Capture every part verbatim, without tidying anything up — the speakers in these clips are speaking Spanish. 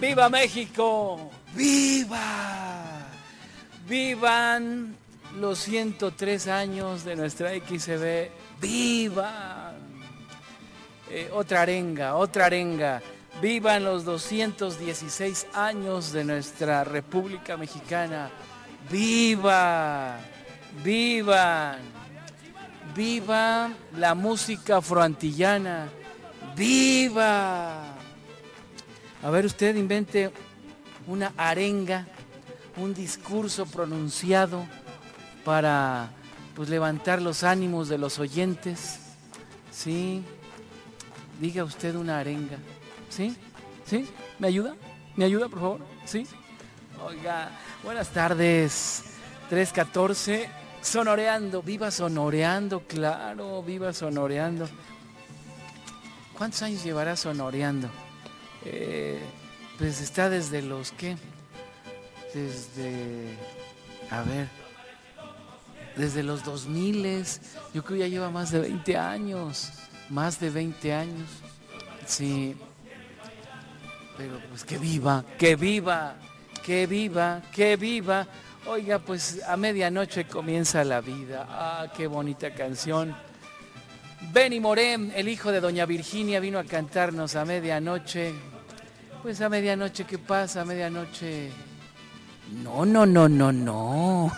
¡Viva México! ¡Viva! ¡Vivan los ciento tres años de nuestra X C B! ¡Viva! Eh, otra arenga, otra arenga. ¡Vivan los doscientos dieciséis años de nuestra República Mexicana! ¡Viva! ¡Viva! ¡Viva la música afroantillana! ¡Viva! A ver, usted invente una arenga, un discurso pronunciado para pues levantar los ánimos de los oyentes. Sí, diga usted una arenga. ¿Sí? ¿Sí? ¿Me ayuda? ¿Me ayuda, por favor? ¿Sí? Oiga, buenas tardes. tres catorce, sonoreando. Viva sonoreando, claro, viva sonoreando. ¿Cuántos años llevará sonoreando? Eh, pues está desde los, ¿qué? Desde, a ver, desde los dos miles, yo creo que ya lleva más de veinte años, más de veinte años, sí, pero pues que viva, que viva, que viva, que viva. Oiga, pues a medianoche comienza la vida. Ah, qué bonita canción. Benny Moré, el hijo de doña Virginia, vino a cantarnos a medianoche. Pues a medianoche, ¿qué pasa? A medianoche... No, no, no, no, no.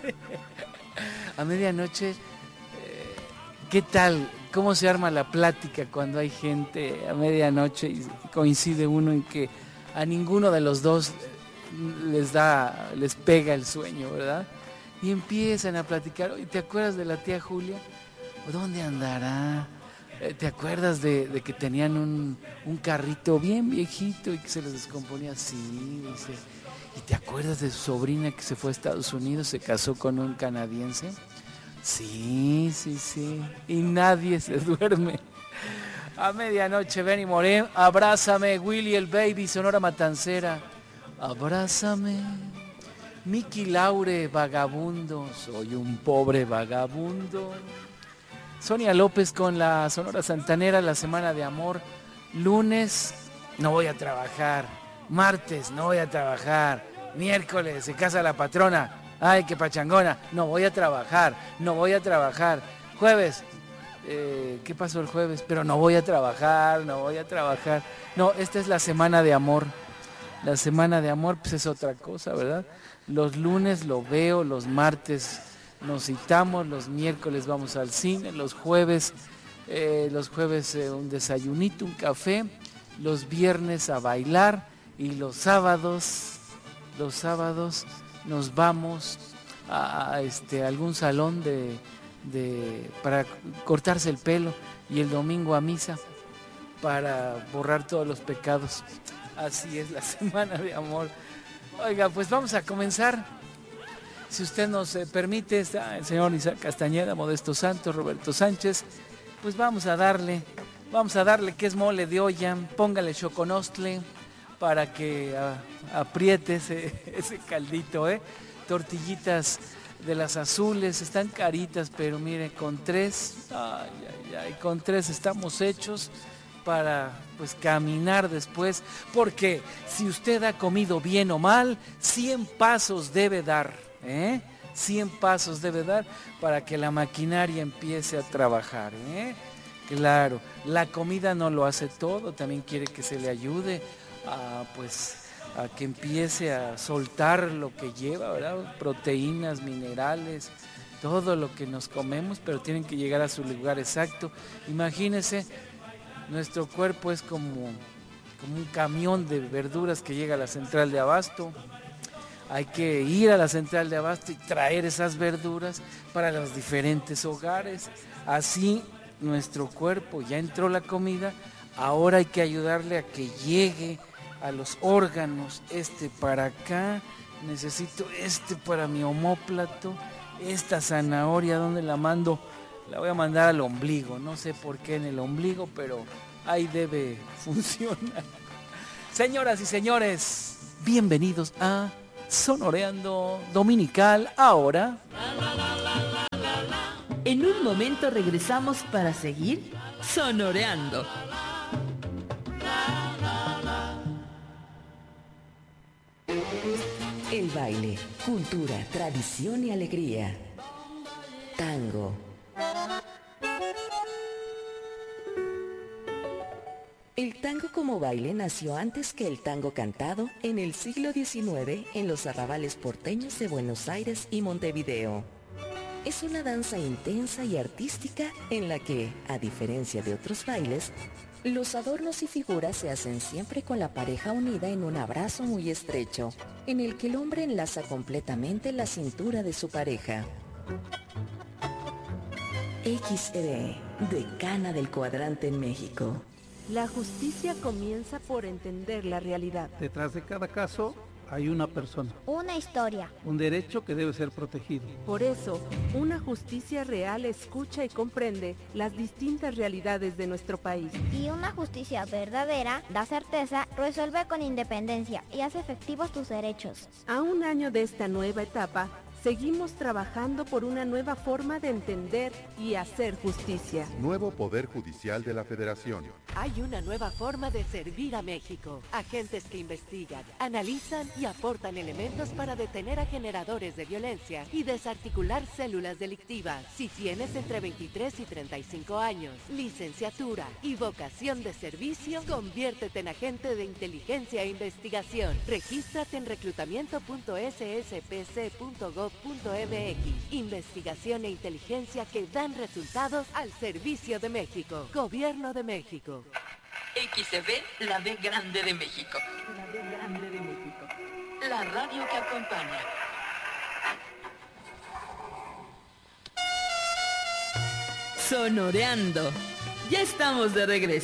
A medianoche, eh, ¿qué tal? ¿Cómo se arma la plática cuando hay gente a medianoche y coincide uno en que a ninguno de los dos les da, les pega el sueño, ¿verdad? Y empiezan a platicar. ¿Te acuerdas de la tía Julia? ¿Dónde andará? ¿Te acuerdas de, de que tenían un, un carrito bien viejito y que se les descomponía? Sí, dice. ¿Y te acuerdas de su sobrina que se fue a Estados Unidos, se casó con un canadiense? Sí, sí, sí. Y nadie se duerme. A medianoche, Benny Moré, abrázame, Willy el Baby, Sonora Matancera. Abrázame. Miki Laure, vagabundo, soy un pobre vagabundo. Sonia López con la Sonora Santanera, la Semana de Amor. Lunes, no voy a trabajar. Martes, no voy a trabajar. Miércoles, se casa la patrona. Ay, qué pachangona. No voy a trabajar, no voy a trabajar. Jueves, eh, ¿qué pasó el jueves? Pero no voy a trabajar, no voy a trabajar. No, esta es la Semana de Amor. La Semana de Amor, pues es otra cosa, ¿verdad? Los lunes lo veo, los martes nos citamos, los miércoles vamos al cine, los jueves, eh, los jueves eh, un desayunito, un café, los viernes a bailar y los sábados, los sábados nos vamos a, a este, algún salón de, de, para cortarse el pelo y el domingo a misa para borrar todos los pecados. Así es la Semana de Amor. Oiga, pues vamos a comenzar. Si usted nos eh, permite, está el señor Isaac Castañeda, Modesto Santos, Roberto Sánchez, pues vamos a darle, vamos a darle que es mole de olla, póngale choconostle para que uh, apriete ese, ese caldito, ¿eh? Tortillitas de las azules, están caritas, pero mire, con tres, ay, ay, ay, con tres estamos hechos para pues caminar después, porque si usted ha comido bien o mal, cien pasos debe dar, ¿eh? cien pasos debe dar para que la maquinaria empiece a trabajar, ¿eh? Claro, la comida no lo hace todo, también quiere que se le ayude a pues a que empiece a soltar lo que lleva, ¿verdad? Proteínas, minerales, todo lo que nos comemos, pero tienen que llegar a su lugar exacto. Imagínese, nuestro cuerpo es como, como un camión de verduras que llega a la central de abasto. Hay que ir a la central de abasto y traer esas verduras para los diferentes hogares. Así nuestro cuerpo, ya entró la comida, ahora hay que ayudarle a que llegue a los órganos. Este para acá, necesito este para mi omóplato, esta zanahoria, ¿dónde la mando? La voy a mandar al ombligo, no sé por qué en el ombligo, pero ahí debe funcionar. Señoras y señores, bienvenidos a Sonoreando Dominical ahora. En un momento regresamos para seguir sonoreando. El baile, cultura, tradición y alegría. Tango. El tango como baile nació antes que el tango cantado en el siglo diecinueve en los arrabales porteños de Buenos Aires y Montevideo. Es una danza intensa y artística en la que, a diferencia de otros bailes, los adornos y figuras se hacen siempre con la pareja unida en un abrazo muy estrecho, en el que el hombre enlaza completamente la cintura de su pareja. X E D, decana del cuadrante en México. La justicia comienza por entender la realidad. Detrás de cada caso hay una persona. Una historia. Un derecho que debe ser protegido. Por eso, una justicia real escucha y comprende las distintas realidades de nuestro país. Y una justicia verdadera da certeza, resuelve con independencia y hace efectivos tus derechos. A un año de esta nueva etapa, seguimos trabajando por una nueva forma de entender y hacer justicia. Nuevo Poder Judicial de la Federación. Hay una nueva forma de servir a México. Agentes que investigan, analizan y aportan elementos para detener a generadores de violencia y desarticular células delictivas. Si tienes entre veintitrés y treinta y cinco años, licenciatura y vocación de servicio, conviértete en agente de inteligencia e investigación. Regístrate en reclutamiento punto s s p c punto gov punto m x. Investigación e inteligencia que dan resultados al servicio de México. Gobierno de México. X E B, la B grande de México. La B grande de México. La radio que acompaña. Sonoreando. Ya estamos de regreso.